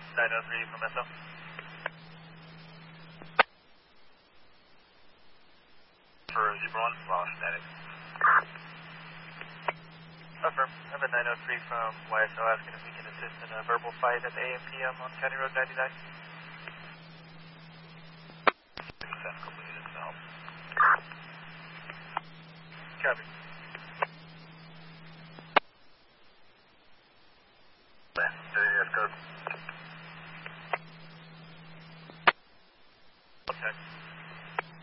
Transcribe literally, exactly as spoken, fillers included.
nine oh three from S L. For Zebra one, lost static. Affirm. I have a nine oh three from Y S L asking if we can assist in a verbal fight at the A M P M on County Road ninety-nine. Send a couple units to help. Copy. Yes, code.